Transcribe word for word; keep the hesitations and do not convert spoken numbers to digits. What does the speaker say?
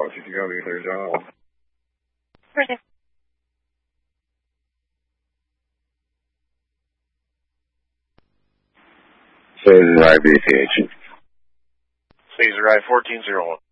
call if you can go to their job. Ready. Caesar I B C H. Caesar I fourteen zero one.